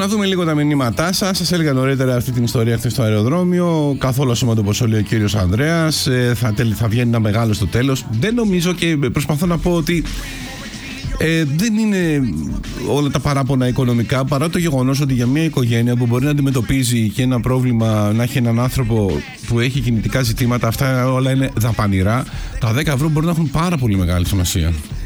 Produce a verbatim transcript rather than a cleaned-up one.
να δούμε λίγο τα μηνύματά σας. Σας έλεγα νωρίτερα αυτή την ιστορία χθες στο αεροδρόμιο. Καθόλου σήμαντο όπως λέει ο κύριος Ανδρέας. Ε, θα, θα βγαίνει ένα μεγάλο στο τέλος. Δεν νομίζω και προσπαθώ να πω ότι ε, δεν είναι όλα τα παράπονα οικονομικά, παρά το γεγονός ότι για μια οικογένεια που μπορεί να αντιμετωπίζει και ένα πρόβλημα, να έχει έναν άνθρωπο που έχει κινητικά ζητήματα, αυτά όλα είναι δαπανηρά. Τα δέκα ευρώ μπορεί να έχουν πάρα πολύ μεγάλη σημασία.